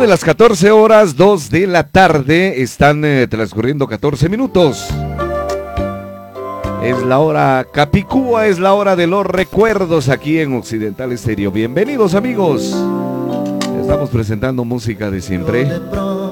de las 14 horas, 2 de la tarde, están transcurriendo 14 minutos. Es la hora capicúa, es la hora de los recuerdos aquí en Occidental Estéreo. Bienvenidos, amigos. Estamos presentando música de siempre.